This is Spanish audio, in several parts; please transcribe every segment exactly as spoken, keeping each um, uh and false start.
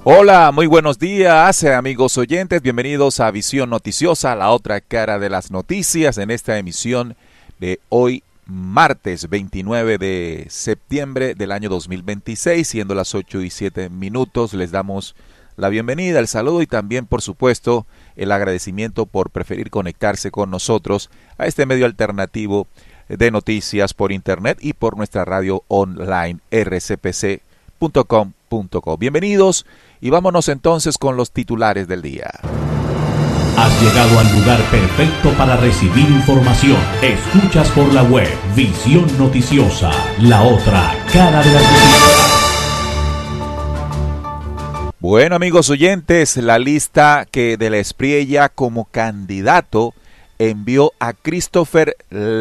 Hola, muy buenos días, amigos oyentes. Bienvenidos a Visión Noticiosa, la otra cara de las noticias, en esta emisión de hoy, martes veintinueve de septiembre del año dos mil veintiséis, siendo las ocho y siete minutos. Les damos la bienvenida, el saludo y también, por supuesto, el agradecimiento por preferir conectarse con nosotros a este medio alternativo de noticias por internet y por nuestra radio online r c p c punto com punto co. Bienvenidos y vámonos entonces con los titulares del día. Has llegado al lugar perfecto para recibir información. Escuchas por la web Visión Noticiosa, la otra cara de las noticias. Bueno, amigos oyentes, la lista que de la Espriella como candidato envió a Christopher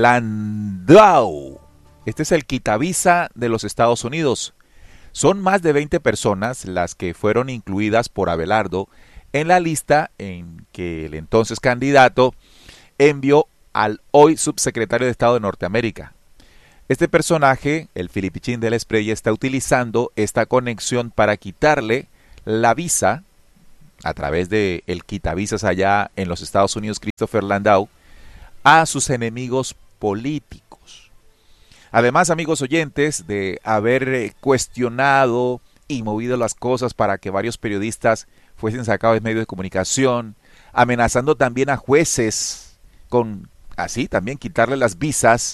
Landau. Este es el quitabisa de los Estados Unidos. Son más de veinte personas las que fueron incluidas por Abelardo en la lista en que el entonces candidato envió al hoy subsecretario de Estado de Norteamérica. Este personaje, el filipichín de la Espriella, está utilizando esta conexión para quitarle la visa a través de el quitavisas allá en los Estados Unidos, Christopher Landau, a sus enemigos políticos. Además, amigos oyentes, de haber cuestionado y movido las cosas para que varios periodistas fuesen sacados de medios de comunicación, amenazando también a jueces con, así, también quitarle las visas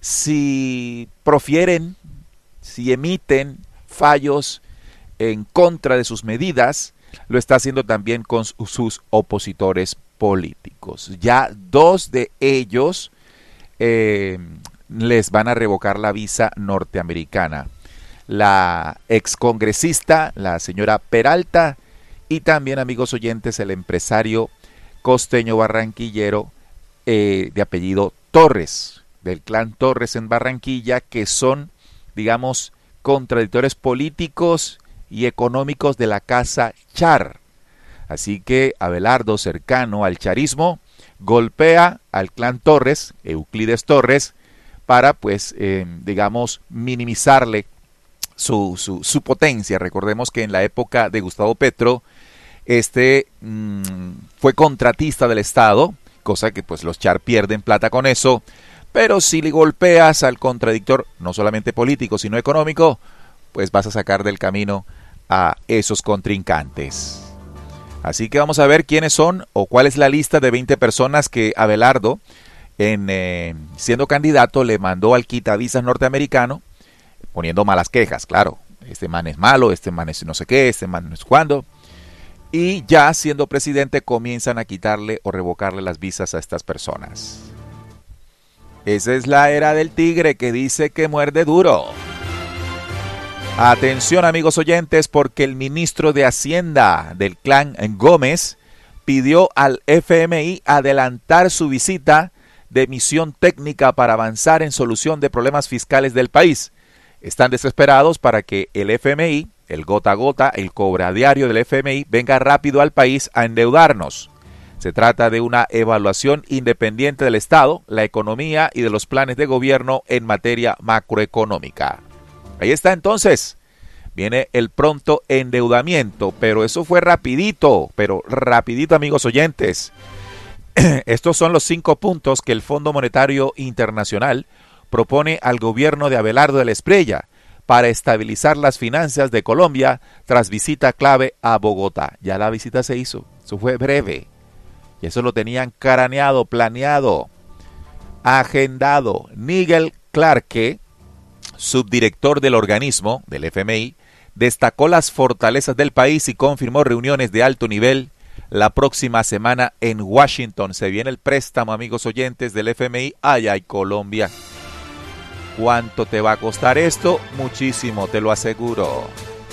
si profieren, si emiten fallos en contra de sus medidas, lo está haciendo también con sus opositores políticos. Ya dos de ellos eh, les van a revocar la visa norteamericana. La excongresista, la señora Peralta, y también, amigos oyentes, el empresario costeño barranquillero eh, de apellido Torres, del clan Torres en Barranquilla, que son, digamos, contradictores políticos y económicos de la casa Char. Así que Abelardo, cercano al charismo, golpea al clan Torres, Euclides Torres, para, pues, eh, digamos, minimizarle su, su, su potencia. Recordemos que en la época de Gustavo Petro, este mmm, fue contratista del Estado, cosa que pues los Char pierden plata con eso, pero si le golpeas al contradictor, no solamente político, sino económico, pues vas a sacar del camino a esos contrincantes. Así que vamos a ver quiénes son o cuál es la lista de veinte personas que Abelardo, en, eh, siendo candidato, le mandó al quitavisas norteamericano, poniendo malas quejas, claro. Este man es malo, este man es no sé qué, este man no es cuándo. Y ya siendo presidente comienzan a quitarle o revocarle las visas a estas personas. Esa es la era del tigre que dice que muerde duro. Atención, amigos oyentes, porque el ministro de Hacienda del clan Gómez pidió al F M I adelantar su visita de misión técnica para avanzar en solución de problemas fiscales del país. Están desesperados para que el F M I, el gota a gota, el cobra diario del F M I, venga rápido al país a endeudarnos. Se trata de una evaluación independiente del Estado, la economía y de los planes de gobierno en materia macroeconómica. Ahí está entonces, viene el pronto endeudamiento, pero eso fue rapidito, pero rapidito, amigos oyentes. Estos son los cinco puntos que el Fondo Monetario Internacional propone al gobierno de Abelardo de la Espriella para estabilizar las finanzas de Colombia tras visita clave a Bogotá. Ya la visita se hizo, eso fue breve, y eso lo tenían craneado, planeado, agendado. Nigel Clarke, subdirector del organismo, del F M I, destacó las fortalezas del país y confirmó reuniones de alto nivel la próxima semana en Washington. Se viene el préstamo, amigos oyentes, del F M I allá en Colombia. ¿Cuánto te va a costar esto? Muchísimo, te lo aseguro.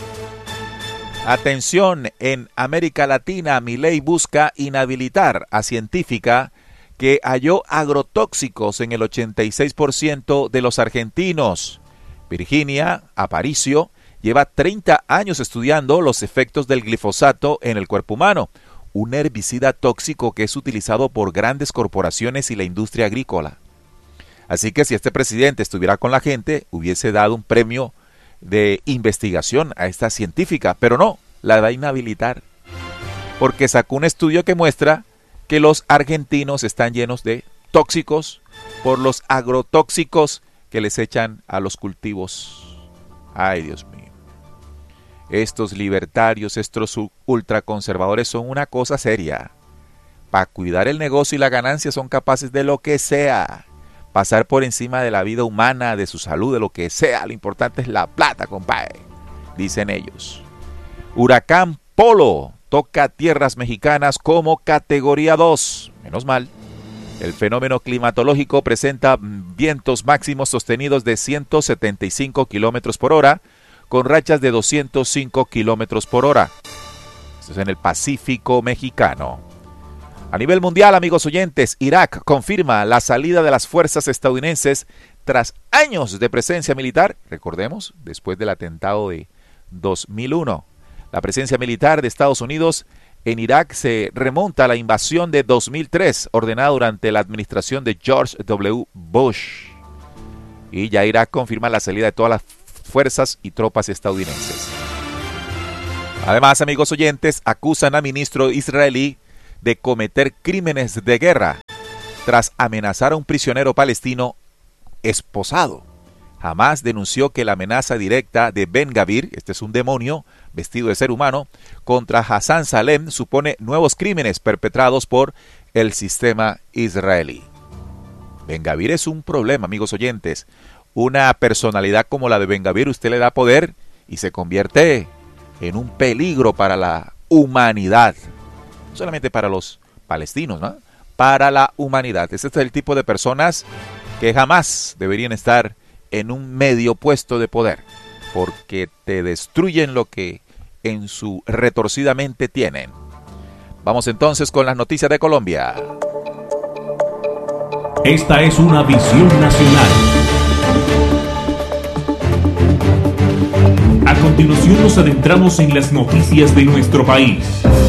Atención, en América Latina, Milei busca inhabilitar a científica que halló agrotóxicos en el ochenta y seis por ciento de los argentinos. Virginia Aparicio lleva treinta años estudiando los efectos del glifosato en el cuerpo humano, un herbicida tóxico que es utilizado por grandes corporaciones y la industria agrícola. Así que si este presidente estuviera con la gente, hubiese dado un premio de investigación a esta científica, pero no, la va a inhabilitar. Porque sacó un estudio que muestra que los argentinos están llenos de tóxicos por los agrotóxicos que les echan a los cultivos. Ay, Dios mío. Estos libertarios, estos ultraconservadores son una cosa seria. Para cuidar el negocio y la ganancia son capaces de lo que sea. Pasar por encima de la vida humana, de su salud, de lo que sea. Lo importante es la plata, compadre. Dicen ellos. Huracán Polo toca tierras mexicanas como categoría dos. Menos mal. El fenómeno climatológico presenta vientos máximos sostenidos de ciento setenta y cinco kilómetros por hora, con rachas de doscientos cinco kilómetros por hora. Esto es en el Pacífico mexicano. A nivel mundial, amigos oyentes, Irak confirma la salida de las fuerzas estadounidenses tras años de presencia militar. Recordemos, después del atentado de dos mil uno. La presencia militar de Estados Unidos en Irak se remonta a la invasión de dos mil tres, ordenada durante la administración de George W. Bush. Y ya Irak confirma la salida de todas las fuerzas y tropas estadounidenses. Además, amigos oyentes, acusan a ministro israelí de cometer crímenes de guerra tras amenazar a un prisionero palestino esposado. Hamás denunció que la amenaza directa de Ben Gavir, este es un demonio vestido de ser humano, contra Hassan Salem supone nuevos crímenes perpetrados por el sistema israelí. Ben Gavir es un problema, amigos oyentes. Una personalidad como la de Ben Gavir, usted le da poder y se convierte en un peligro para la humanidad. No solamente para los palestinos, ¿no? Para la humanidad. Este es el tipo de personas que jamás deberían estar en un medio puesto de poder, porque te destruyen lo que en su retorcida mente tienen. Vamos entonces con las noticias de Colombia. Esta es una visión nacional. A continuación nos adentramos en las noticias de nuestro país.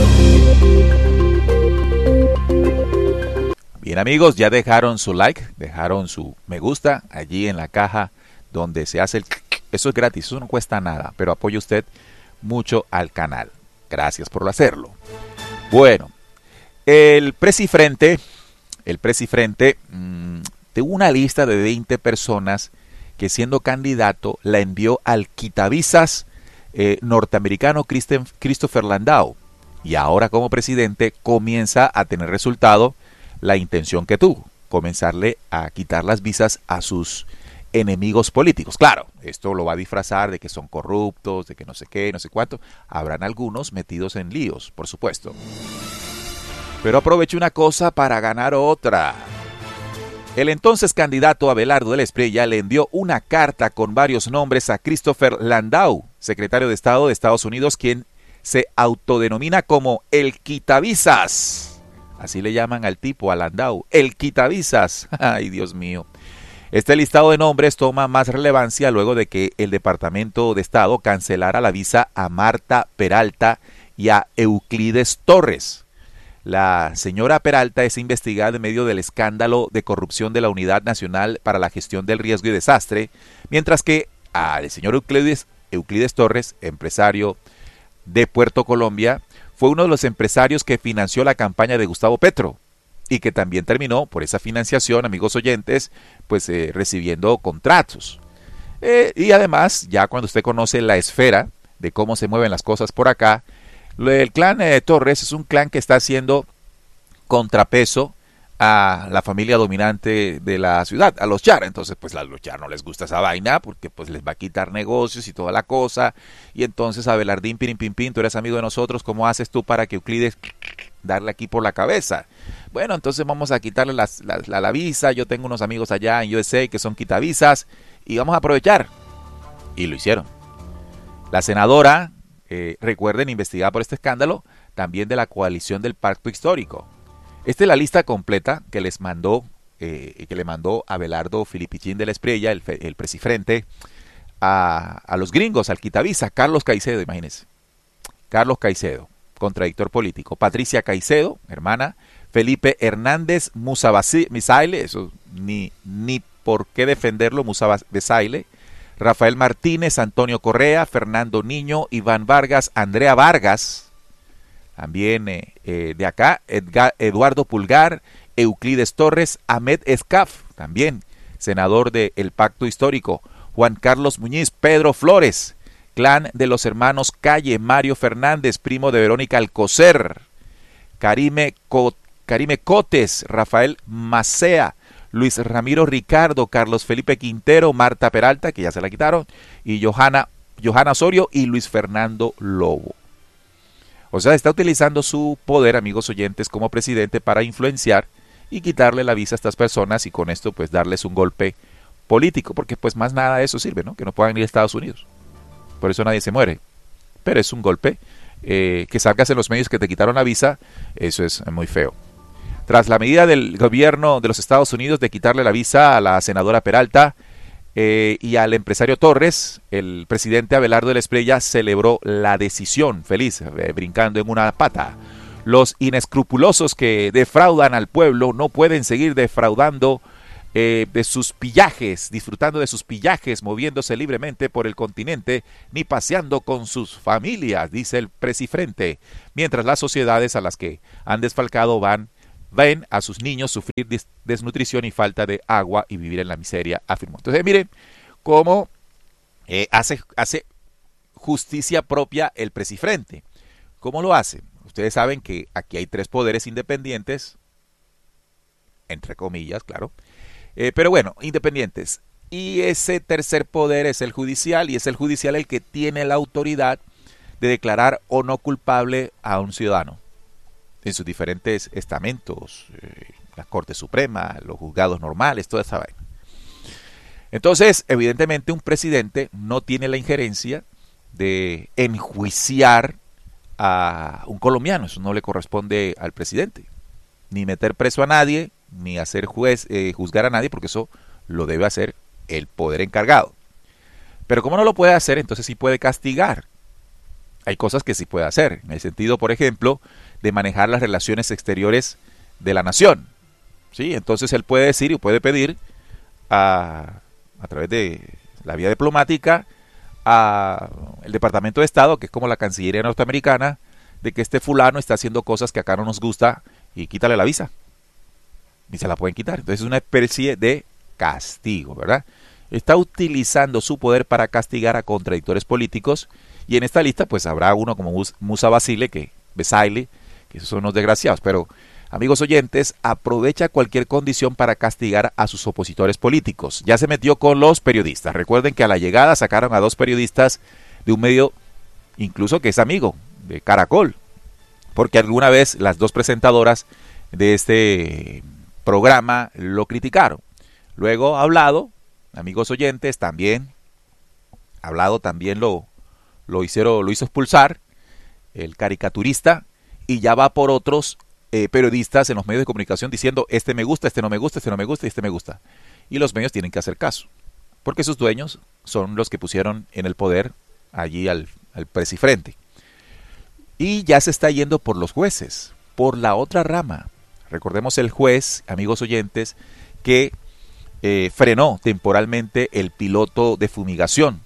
Bien, amigos, ya dejaron su like, dejaron su me gusta allí en la caja donde se hace el... Eso es gratis, eso no cuesta nada, pero apoya usted mucho al canal. Gracias por hacerlo. Bueno, el Presifrente, el Presifrente mmm, tuvo una lista de veinte personas que siendo candidato la envió al quitavisas eh, norteamericano Christen, Christopher Landau. Y ahora como presidente comienza a tener resultado la intención que tuvo, comenzarle a quitar las visas a sus enemigos políticos. Claro, esto lo va a disfrazar de que son corruptos, de que no sé qué, no sé cuánto. Habrán algunos metidos en líos, por supuesto. Pero aproveche una cosa para ganar otra. El entonces candidato Abelardo de la Espriella le envió una carta con varios nombres a Christopher Landau, secretario de Estado de Estados Unidos, quien se autodenomina como el quitavisas. Así le llaman al tipo, a Landau, el quitavisas. Ay, Dios mío. Este listado de nombres toma más relevancia luego de que el Departamento de Estado cancelara la visa a Marta Peralta y a Euclides Torres. La señora Peralta es investigada en medio del escándalo de corrupción de la Unidad Nacional para la Gestión del Riesgo y Desastre, mientras que al señor Euclides, Euclides Torres, empresario de Puerto Colombia, fue uno de los empresarios que financió la campaña de Gustavo Petro y que también terminó por esa financiación, amigos oyentes, pues eh, recibiendo contratos. Eh, y además, ya cuando usted conoce la esfera de cómo se mueven las cosas por acá, el clan eh, Torres es un clan que está haciendo contrapeso a la familia dominante de la ciudad, a los Char. Entonces, pues a los Char no les gusta esa vaina porque pues les va a quitar negocios y toda la cosa. Y entonces, Abelardín, pirin, pin, pin, tú eres amigo de nosotros, ¿cómo haces tú para que Euclides darle aquí por la cabeza? Bueno, entonces vamos a quitarle las, la, la, la visa. Yo tengo unos amigos allá en U S A que son quitavisas y vamos a aprovechar. Y lo hicieron. La senadora, eh, recuerden, investigada por este escándalo, también de la coalición del Pacto Histórico. Esta es la lista completa que les mandó, eh, que le mandó Abelardo Filipichín de la Espriella, el, el presifrente, a, a los gringos, al quitavisa, Carlos Caicedo, imagínense. Carlos Caicedo, contradictor político. Patricia Caicedo, hermana. Felipe Hernández Musa Besaile, eso ni, ni por qué defenderlo, Musa Besaile. Rafael Martínez, Antonio Correa, Fernando Niño, Iván Vargas, Andrea Vargas, también eh, eh, de acá, Edgar, Eduardo Pulgar, Euclides Torres, Ahmed Escaf, también senador del Pacto Histórico, Juan Carlos Muñiz, Pedro Flores, clan de los hermanos Calle, Mario Fernández, primo de Verónica Alcocer, Karime, Co Karime Cotes, Rafael Macea, Luis Ramiro Ricardo, Carlos Felipe Quintero, Marta Peralta, que ya se la quitaron, y Johanna, Johanna Osorio y Luis Fernando Lobo. O sea, está utilizando su poder, amigos oyentes, como presidente para influenciar y quitarle la visa a estas personas y con esto pues darles un golpe político, porque pues más nada de eso sirve, ¿no? Que no puedan ir a Estados Unidos. Por eso nadie se muere. Pero es un golpe. Eh, que salgas en los medios que te quitaron la visa, eso es muy feo. Tras la medida del gobierno de los Estados Unidos de quitarle la visa a la senadora Peralta eh, y al empresario Torres, el presidente Abelardo de la Espriella celebró la decisión, feliz, eh, brincando en una pata. Los inescrupulosos que defraudan al pueblo no pueden seguir defraudando eh, de sus pillajes, disfrutando de sus pillajes, moviéndose libremente por el continente, ni paseando con sus familias, dice el presidente, mientras las sociedades a las que han desfalcado van ven a sus niños sufrir des desnutrición y falta de agua y vivir en la miseria, afirmó. Entonces, miren cómo eh, hace, hace justicia propia el presidente. ¿Cómo lo hace? Ustedes saben que aquí hay tres poderes independientes, entre comillas, claro, eh, pero bueno, independientes. Y ese tercer poder es el judicial, y es el judicial el que tiene la autoridad de declarar o no culpable a un ciudadano en sus diferentes estamentos, eh, la Corte Suprema, los juzgados normales, toda esa vaina. Entonces, evidentemente, un presidente no tiene la injerencia de enjuiciar a un colombiano, eso no le corresponde al presidente, ni meter preso a nadie, ni hacer juez, eh, juzgar a nadie, porque eso lo debe hacer el poder encargado. Pero como no lo puede hacer, entonces sí puede castigar. Hay cosas que sí puede hacer, en el sentido, por ejemplo, de manejar las relaciones exteriores de la nación. ¿Sí? Entonces él puede decir y puede pedir a, a través de la vía diplomática a el Departamento de Estado, que es como la Cancillería norteamericana, de que este fulano está haciendo cosas que acá no nos gusta y quítale la visa. Y se la pueden quitar. Entonces es una especie de castigo, ¿verdad? Está utilizando su poder para castigar a contradictores políticos, y en esta lista pues habrá uno como Musa Basile, que Besaile, que esos son unos desgraciados, pero amigos oyentes, aprovecha cualquier condición para castigar a sus opositores políticos. Ya se metió con los periodistas. Recuerden que a la llegada sacaron a dos periodistas de un medio, incluso que es amigo, de Caracol, porque alguna vez las dos presentadoras de este programa lo criticaron. Luego hablado, amigos oyentes, también hablado también lo, lo hicieron, lo hizo expulsar el caricaturista, y ya va por otros eh, periodistas en los medios de comunicación diciendo este me gusta, este no me gusta, este no me gusta y este me gusta. Y los medios tienen que hacer caso, porque sus dueños son los que pusieron en el poder allí al, al presidente. Y ya se está yendo por los jueces, por la otra rama. Recordemos el juez, amigos oyentes, que eh, frenó temporalmente el piloto de fumigación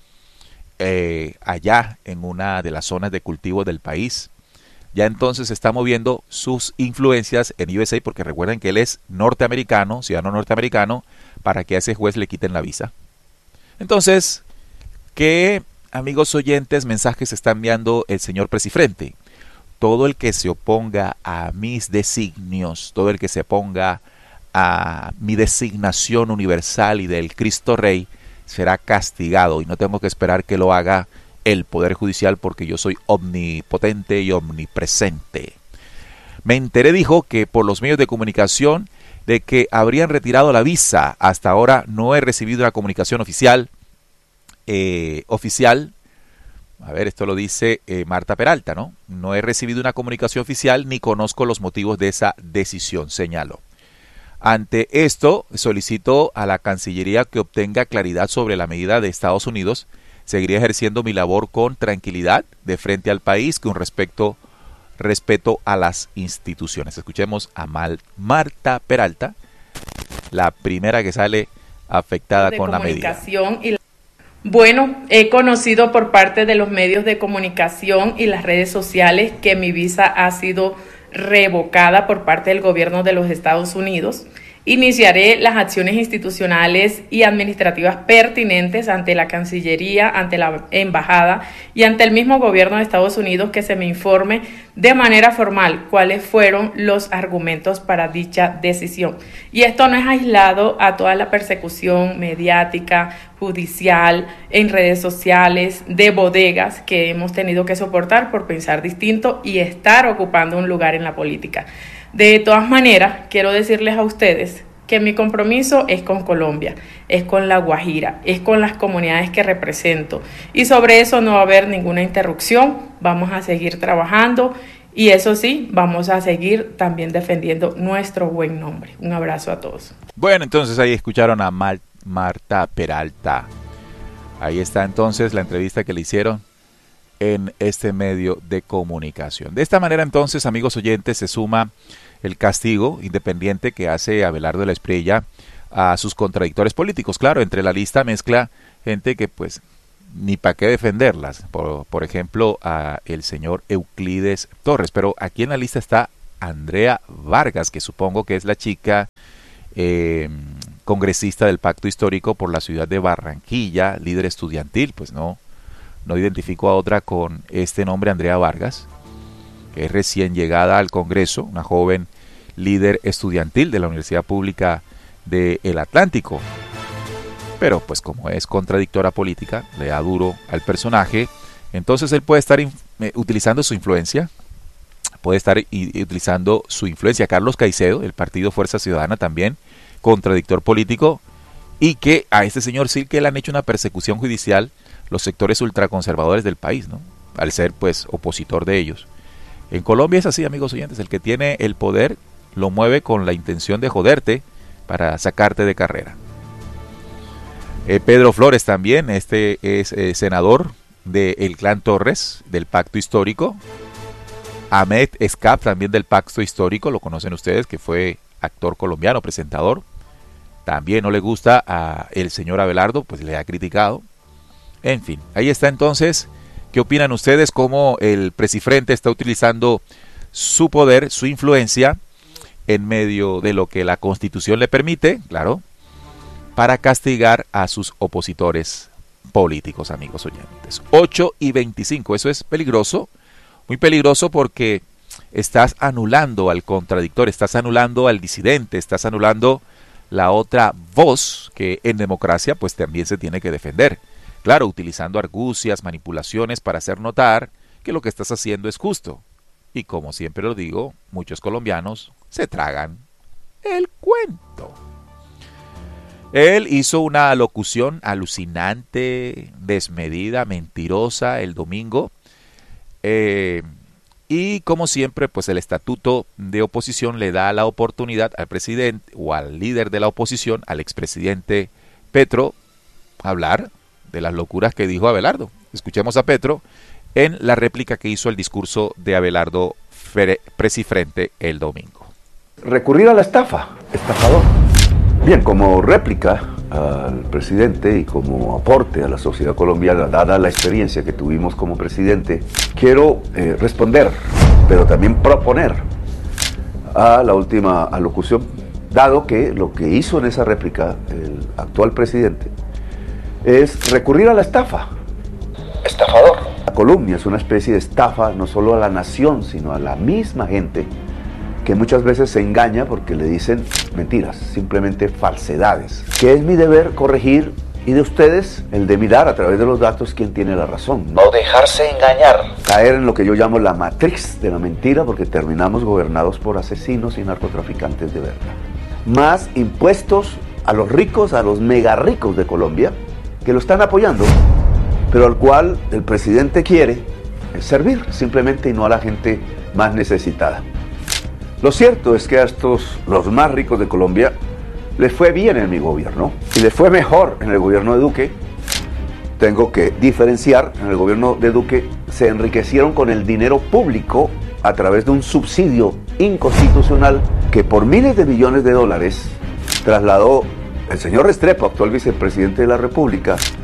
eh, allá en una de las zonas de cultivo del país. Ya entonces está moviendo sus influencias en U S A, porque recuerden que él es norteamericano, ciudadano norteamericano, para que a ese juez le quiten la visa. Entonces, ¿qué, amigos oyentes, mensajes está enviando el señor presidente? Todo el que se oponga a mis designios, todo el que se oponga a mi designación universal y del Cristo Rey, será castigado, y no tengo que esperar que lo haga el Poder Judicial, porque yo soy omnipotente y omnipresente. Me enteré, dijo, que por los medios de comunicación de que habrían retirado la visa. Hasta ahora no he recibido una comunicación oficial. Eh, oficial. A ver, esto lo dice eh, Marta Peralta, ¿no? No he recibido una comunicación oficial ni conozco los motivos de esa decisión, señaló. Ante esto, solicito a la Cancillería que obtenga claridad sobre la medida de Estados Unidos. Seguiré ejerciendo mi labor con tranquilidad de frente al país, con respecto, respeto a las instituciones. Escuchemos a Mal, Marta Peralta, la primera que sale afectada con la medida. Y la... Bueno, he conocido por parte de los medios de comunicación y las redes sociales que mi visa ha sido revocada por parte del gobierno de los Estados Unidos. Iniciaré las acciones institucionales y administrativas pertinentes ante la Cancillería, ante la Embajada y ante el mismo gobierno de Estados Unidos, que se me informe de manera formal cuáles fueron los argumentos para dicha decisión. Y esto no es aislado a toda la persecución mediática, judicial, en redes sociales, de bodegas que hemos tenido que soportar por pensar distinto y estar ocupando un lugar en la política. De todas maneras, quiero decirles a ustedes que mi compromiso es con Colombia, es con La Guajira, es con las comunidades que represento, y sobre eso no va a haber ninguna interrupción. Vamos a seguir trabajando y eso sí, vamos a seguir también defendiendo nuestro buen nombre. Un abrazo a todos. Bueno, entonces ahí escucharon a Mal- Marta Peralta. Ahí está entonces la entrevista que le hicieron en este medio de comunicación. De esta manera entonces, amigos oyentes, se suma el castigo independiente que hace Abelardo de la Espriella a sus contradictores políticos. Claro, entre la lista mezcla gente que pues ni para qué defenderlas. Por, por ejemplo, a el señor Euclides Torres. Pero aquí en la lista está Andrea Vargas, que supongo que es la chica eh, congresista del Pacto Histórico por la ciudad de Barranquilla, líder estudiantil. Pues no, no identifico a otra con este nombre, Andrea Vargas, que es recién llegada al Congreso, una joven líder estudiantil de la Universidad Pública del Atlántico. Pero pues como es contradictora política, le da duro al personaje, entonces él puede estar eh, utilizando su influencia, puede estar y, y utilizando su influencia. Carlos Caicedo, del partido Fuerza Ciudadana, también contradictor político, y que a este señor sí que le han hecho una persecución judicial los sectores ultraconservadores del país, ¿no? Al ser pues opositor de ellos. En Colombia es así, amigos oyentes, el que tiene el poder lo mueve con la intención de joderte para sacarte de carrera. Eh, Pedro Flores también, este es eh, senador del clan Torres, del Pacto Histórico. Ahmed Escap, también del Pacto Histórico, lo conocen ustedes, que fue actor colombiano, presentador. También no le gusta a el señor Abelardo, pues le ha criticado. En fin, ahí está entonces. ¿Qué opinan ustedes? ¿Cómo el Presifrente está utilizando su poder, su influencia, en medio de lo que la Constitución le permite, claro, para castigar a sus opositores políticos, amigos oyentes? ocho y veinticinco, eso es peligroso, muy peligroso, porque estás anulando al contradictor, estás anulando al disidente, estás anulando la otra voz que en democracia pues también se tiene que defender. Claro, utilizando argucias, manipulaciones para hacer notar que lo que estás haciendo es justo. Y como siempre lo digo, muchos colombianos se tragan el cuento. Él hizo una locución alucinante, desmedida, mentirosa el domingo. Eh, y como siempre, pues el estatuto de oposición le da la oportunidad al presidente o al líder de la oposición, al expresidente Petro, hablar de las locuras que dijo Abelardo. Escuchemos a Petro en la réplica que hizo el discurso de Abelardo Presifrente el domingo. Recurrir a la estafa, estafador. Bien, como réplica al presidente y como aporte a la sociedad colombiana, dada la experiencia que tuvimos como presidente, quiero eh, responder, pero también proponer a la última alocución, dado que lo que hizo en esa réplica el actual presidente es recurrir a la estafa. Estafador. La calumnia es una especie de estafa no solo a la nación, sino a la misma gente que muchas veces se engaña porque le dicen mentiras, simplemente falsedades. Que es mi deber corregir, y de ustedes el de mirar a través de los datos quién tiene la razón. No dejarse engañar. Caer en lo que yo llamo la matriz de la mentira, porque terminamos gobernados por asesinos y narcotraficantes de verdad. Más impuestos a los ricos, a los mega ricos de Colombia, que lo están apoyando, pero al cual el presidente quiere servir simplemente, y no a la gente más necesitada. Lo cierto es que a estos, los más ricos de Colombia, les fue bien en mi gobierno, y les fue mejor en el gobierno de Duque. Tengo que diferenciar, en el gobierno de Duque se enriquecieron con el dinero público a través de un subsidio inconstitucional que por miles de millones de dólares trasladó el señor Restrepo, actual vicepresidente de la República,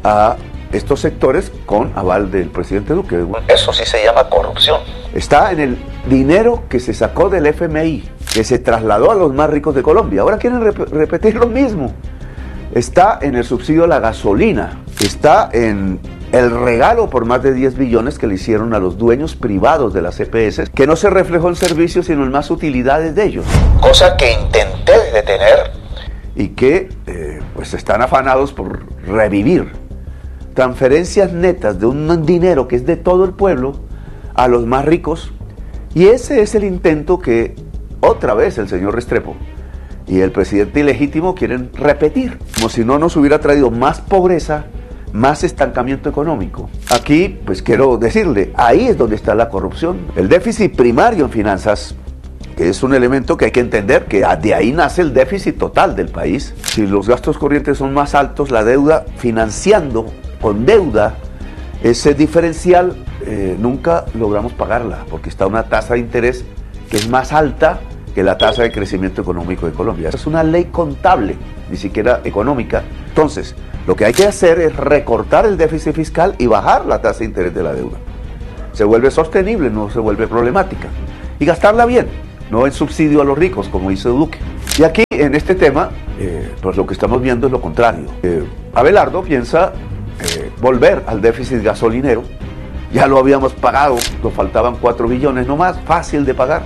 a estos sectores con aval del presidente Duque. Eso sí se llama corrupción. Está en el dinero que se sacó del F M I, que se trasladó a los más ricos de Colombia. Ahora quieren rep- repetir lo mismo. Está en el subsidio a la gasolina, está en el regalo por más de diez billones que le hicieron a los dueños privados de las E P S, que no se reflejó en servicios sino en más utilidades de ellos. Cosa que intenté detener y que eh, pues están afanados por revivir. Transferencias netas de un dinero que es de todo el pueblo a los más ricos, y ese es el intento que otra vez el señor Restrepo y el presidente ilegítimo quieren repetir, como si no nos hubiera traído más pobreza, más estancamiento económico. Aquí, pues quiero decirle, ahí es donde está la corrupción. El déficit primario en finanzas, que es un elemento que hay que entender, que de ahí nace el déficit total del país. Si los gastos corrientes son más altos, la deuda, financiando con deuda, ese diferencial eh, nunca logramos pagarla, porque está una tasa de interés que es más alta que la tasa de crecimiento económico de Colombia. Esa es una ley contable, ni siquiera económica. Entonces, lo que hay que hacer es recortar el déficit fiscal y bajar la tasa de interés de la deuda. Se vuelve sostenible, no se vuelve problemática. Y gastarla bien, no en subsidio a los ricos, como dice Duque. Y aquí, en este tema, eh, pues lo que estamos viendo es lo contrario. Eh, Abelardo piensa eh, volver al déficit gasolinero. Ya lo habíamos pagado, nos faltaban cuatro billones nomás, fácil de pagar.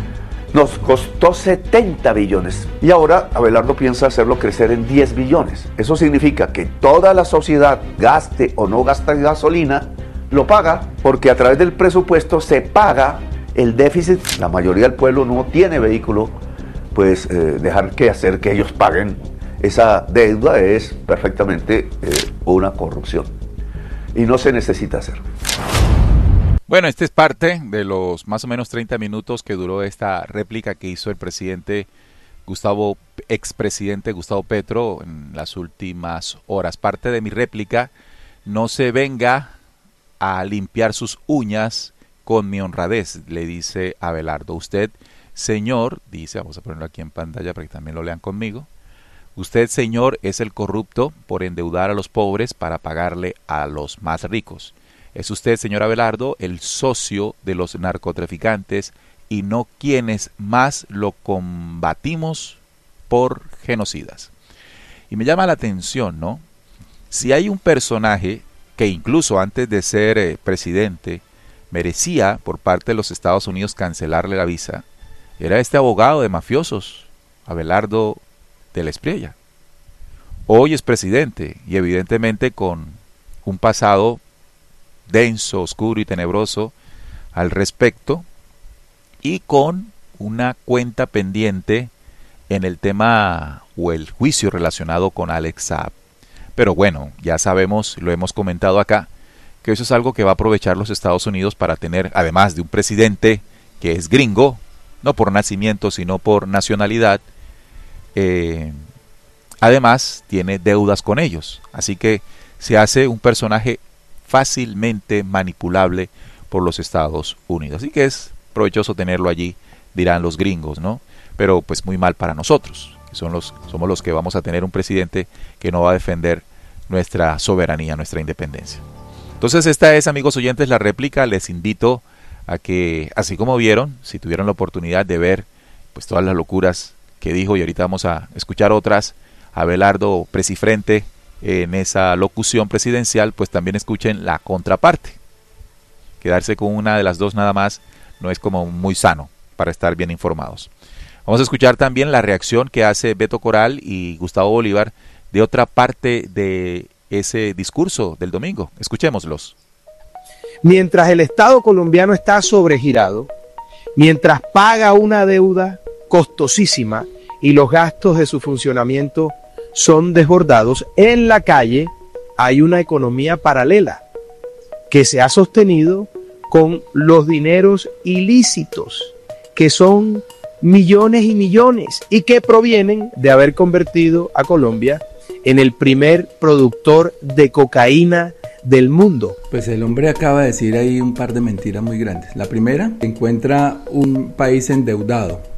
Nos costó setenta billones y ahora Abelardo piensa hacerlo crecer en diez billones. Eso significa que toda la sociedad, gaste o no gaste gasolina, lo paga, porque a través del presupuesto se paga el déficit. La mayoría del pueblo no tiene vehículo, pues eh, dejar que hacer que ellos paguen esa deuda es perfectamente eh, una corrupción y no se necesita hacer. Bueno, este es parte de los más o menos treinta minutos que duró esta réplica que hizo el presidente Gustavo, expresidente Gustavo Petro en las últimas horas. Parte de mi réplica: no se venga a limpiar sus uñas con mi honradez, le dice Abelardo. Usted, señor, dice, vamos a ponerlo aquí en pantalla para que también lo lean conmigo. Usted, señor, es el corrupto por endeudar a los pobres para pagarle a los más ricos. Es usted, señor Abelardo, el socio de los narcotraficantes y no quienes más lo combatimos por genocidas. Y me llama la atención, ¿no? Si hay un personaje que incluso antes de ser eh, presidente merecía por parte de los Estados Unidos cancelarle la visa, era este abogado de mafiosos, Abelardo de la Espriella. Hoy es presidente y evidentemente con un pasado denso, oscuro y tenebroso al respecto, y con una cuenta pendiente en el tema o el juicio relacionado con Alex Saab. Pero bueno, ya sabemos, lo hemos comentado acá, que eso es algo que va a aprovechar los Estados Unidos para tener, además de un presidente que es gringo, no por nacimiento sino por nacionalidad, eh, además tiene deudas con ellos, así que se hace un personaje fácilmente manipulable por los Estados Unidos. Así que es provechoso tenerlo allí, dirán los gringos, ¿no? Pero pues muy mal para nosotros, que son los, somos los que vamos a tener un presidente que no va a defender nuestra soberanía, nuestra independencia. Entonces esta es, amigos oyentes, la réplica. Les invito a que, así como vieron, si tuvieron la oportunidad de ver pues todas las locuras que dijo, y ahorita vamos a escuchar otras, Abelardo Presifrente, en esa locución presidencial, pues también escuchen la contraparte. Quedarse con una de las dos nada más no es como muy sano para estar bien informados. Vamos a escuchar también la reacción que hace Beto Coral y Gustavo Bolívar de otra parte de ese discurso del domingo. Escuchémoslos. Mientras el Estado colombiano está sobregirado, mientras paga una deuda costosísima y los gastos de su funcionamiento son desbordados, en la calle hay una economía paralela que se ha sostenido con los dineros ilícitos, que son millones y millones y que provienen de haber convertido a Colombia en el primer productor de cocaína del mundo. Pues el hombre acaba de decir ahí un par de mentiras muy grandes. La primera, encuentra un país endeudado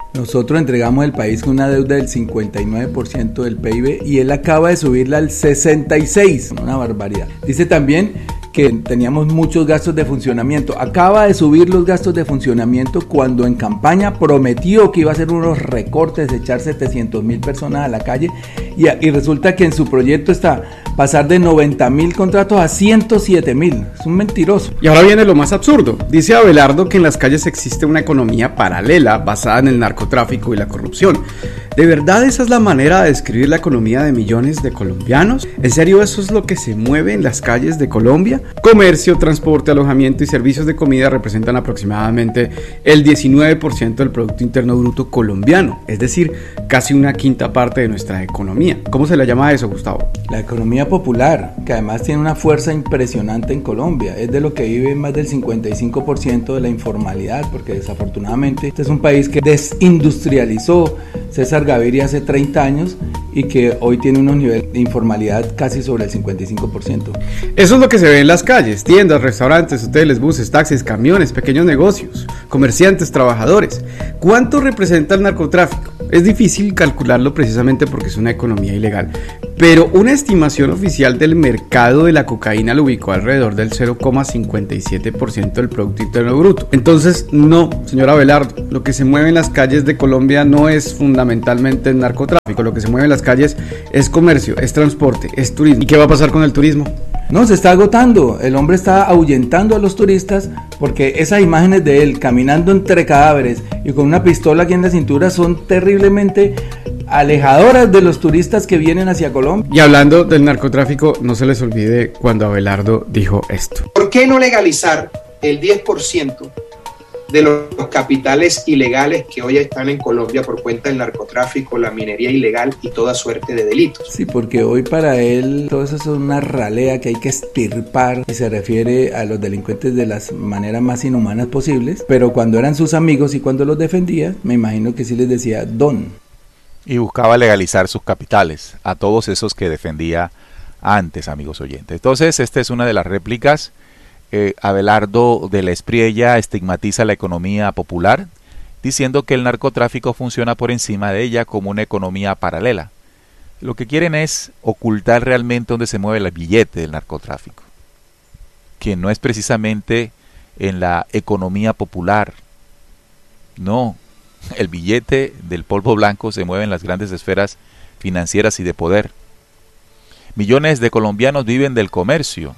Nosotros entregamos el país con una deuda del cincuenta y nueve por ciento del P I B y él acaba de subirla al sesenta y seis por ciento, una barbaridad. Dice también que teníamos muchos gastos de funcionamiento. Acaba de subir los gastos de funcionamiento cuando en campaña prometió que iba a hacer unos recortes, echar setecientas mil personas a la calle y, y resulta que en su proyecto está pasar de noventa mil contratos a ciento siete mil. Es un mentiroso. Y ahora viene lo más absurdo. Dice Abelardo que en las calles existe una economía paralela basada en el narcotráfico y la corrupción. ¿De verdad esa es la manera de describir la economía de millones de colombianos? ¿En serio eso es lo que se mueve en las calles de Colombia? Comercio, transporte, alojamiento y servicios de comida representan aproximadamente el diecinueve por ciento del Producto Interno Bruto colombiano, es decir, casi una quinta parte de nuestra economía. ¿Cómo se le llama a eso, Gustavo? La economía popular, que además tiene una fuerza impresionante en Colombia, es de lo que vive más del cincuenta y cinco por ciento de la informalidad, porque desafortunadamente este es un país que desindustrializó César Gaviria hace treinta años y que hoy tiene unos niveles de informalidad casi sobre el cincuenta y cinco por ciento. Eso es lo que se ve en las calles: tiendas, restaurantes, hoteles, buses, taxis, camiones, pequeños negocios, comerciantes, trabajadores. ¿Cuánto representa el narcotráfico? Es difícil calcularlo precisamente porque es una economía ilegal, pero una estimación oficial del mercado de la cocaína lo ubicó alrededor del cero coma cincuenta y siete por ciento del Producto Interno Bruto. Entonces, no, señor Abelardo, lo que se mueve en las calles de Colombia no es fundamentalmente el narcotráfico, lo que se mueve en las calles es comercio, es transporte, es turismo. ¿Y qué va a pasar con el turismo? No, se está agotando. El hombre está ahuyentando a los turistas porque esas imágenes de él caminando entre cadáveres y con una pistola aquí en la cintura son terriblemente alejadoras de los turistas que vienen hacia Colombia. Y hablando del narcotráfico, no se les olvide cuando Abelardo dijo esto. ¿Por qué no legalizar el diez por ciento de los capitales ilegales que hoy están en Colombia por cuenta del narcotráfico, la minería ilegal y toda suerte de delitos? Sí, porque hoy para él todo eso es una ralea que hay que extirpar y se refiere a los delincuentes de las maneras más inhumanas posibles, pero cuando eran sus amigos y cuando los defendía, me imagino que sí les decía don. Y buscaba legalizar sus capitales a todos esos que defendía antes, amigos oyentes. Entonces, esta es una de las réplicas. Eh, Abelardo de la Espriella estigmatiza la economía popular, diciendo que el narcotráfico funciona por encima de ella como una economía paralela. Lo que quieren es ocultar realmente dónde se mueve el billete del narcotráfico, que no es precisamente en la economía popular. No, el billete del polvo blanco se mueve en las grandes esferas financieras y de poder. Millones de colombianos viven del comercio,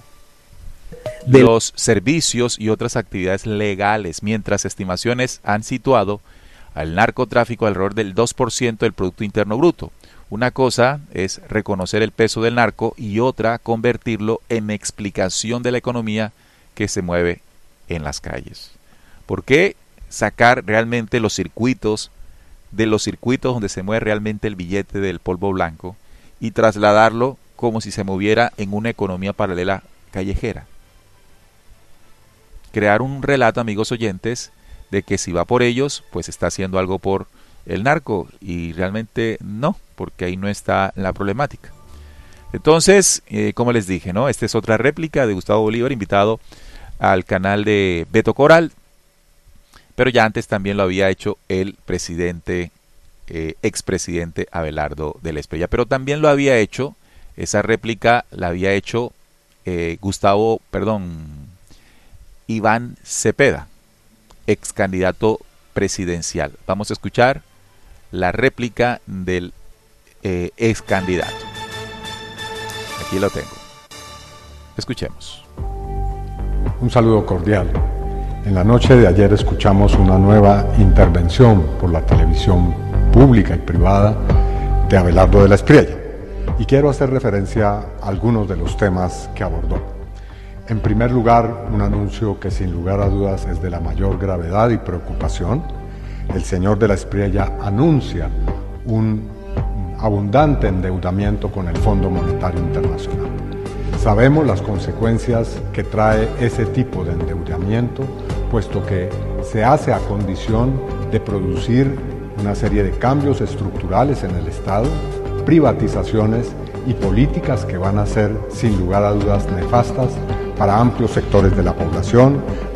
de los servicios y otras actividades legales, mientras estimaciones han situado al narcotráfico alrededor del dos por ciento del Producto Interno Bruto. Una cosa es reconocer el peso del narco y otra convertirlo en explicación de la economía que se mueve en las calles. ¿Por qué sacar realmente los circuitos de los circuitos donde se mueve realmente el billete del polvo blanco y trasladarlo como si se moviera en una economía paralela callejera? Crear un relato, amigos oyentes, de que si va por ellos, pues está haciendo algo por el narco, y realmente no, porque ahí no está la problemática. Entonces, eh, como les dije, ¿no? Esta es otra réplica de Gustavo Bolívar, invitado al canal de Beto Coral, pero ya antes también lo había hecho el presidente, eh, expresidente Abelardo de la Espriella, pero también lo había hecho, esa réplica la había hecho eh, Gustavo, perdón, Iván Cepeda, ex candidato presidencial. Vamos a escuchar la réplica del eh, ex candidato. Aquí lo tengo. Escuchemos. Un saludo cordial. En la noche de ayer escuchamos una nueva intervención por la televisión pública y privada de Abelardo de la Espriella, y quiero hacer referencia a algunos de los temas que abordó. En primer lugar, un anuncio que sin lugar a dudas es de la mayor gravedad y preocupación. El señor de la Espriella anuncia un abundante endeudamiento con el Fondo Monetario Internacional. Sabemos las consecuencias que trae ese tipo de endeudamiento, puesto que se hace a condición de producir una serie de cambios estructurales en el Estado, privatizaciones y políticas que van a ser sin lugar a dudas nefastas para amplios sectores de la población,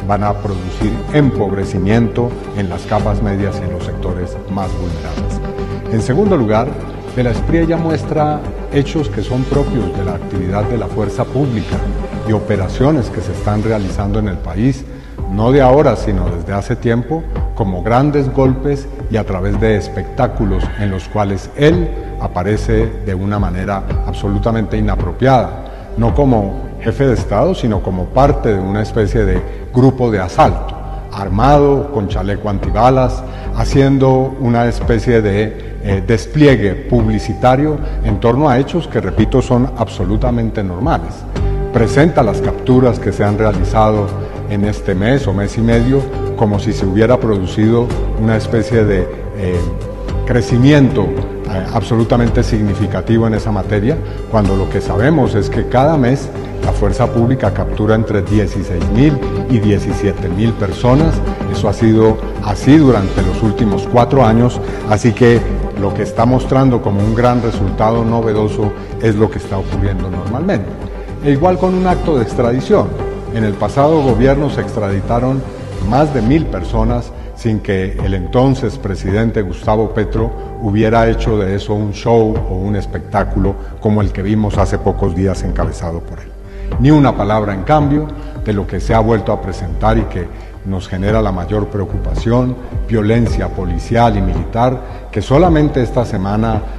van a producir empobrecimiento en las capas medias y en los sectores más vulnerables. En segundo lugar, De la Espriella muestra hechos que son propios de la actividad de la fuerza pública y operaciones que se están realizando en el país, no de ahora, sino desde hace tiempo, como grandes golpes y a través de espectáculos en los cuales él aparece de una manera absolutamente inapropiada, no como jefe de Estado, sino como parte de una especie de grupo de asalto, armado, con chaleco antibalas, haciendo una especie de eh, despliegue publicitario en torno a hechos que, repito, son absolutamente normales. Presenta las capturas que se han realizado en este mes o mes y medio como si se hubiera producido una especie de eh, crecimiento eh, absolutamente significativo en esa materia, cuando lo que sabemos es que cada mes la fuerza pública captura entre dieciséis mil y diecisiete mil personas. Eso ha sido así durante los últimos cuatro años, así que lo que está mostrando como un gran resultado novedoso es lo que está ocurriendo normalmente. E igual con un acto de extradición. En el pasado gobierno se extraditaron más de mil personas sin que el entonces presidente Gustavo Petro hubiera hecho de eso un show o un espectáculo como el que vimos hace pocos días encabezado por él. Ni una palabra, en cambio, de lo que se ha vuelto a presentar y que nos genera la mayor preocupación: violencia policial y militar, que solamente esta semana